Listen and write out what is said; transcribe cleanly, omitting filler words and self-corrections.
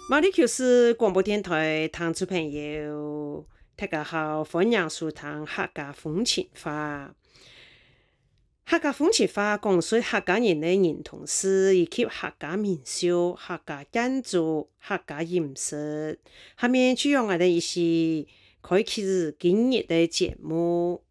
马里 Q 是广播電台聽眾朋友，大家好，歡迎收聽客家風情話。客家風情話講述客家人的認同史，以及客家民俗、客家建築、客家飲食。下面就讓我哋一起開啟今日的節目。